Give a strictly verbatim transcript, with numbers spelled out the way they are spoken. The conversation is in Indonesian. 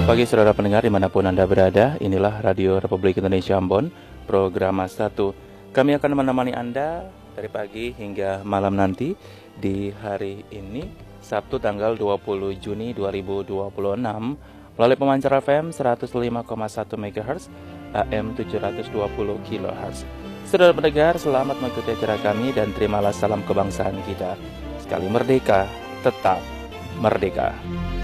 pagi saudara pendengar dimanapun Anda berada. Inilah Radio Republik Indonesia Ambon, program satu. Kami akan menemani Anda dari pagi hingga malam nanti di hari ini, Sabtu tanggal dua puluh Juni dua ribu dua puluh enam, melalui pemancar F M seratus lima koma satu megahertz, A M tujuh ratus dua puluh kilohertz. Saudara pendengar, selamat mengikuti acara kami dan terimalah salam kebangsaan kita. Sekali merdeka, tetap merdeka.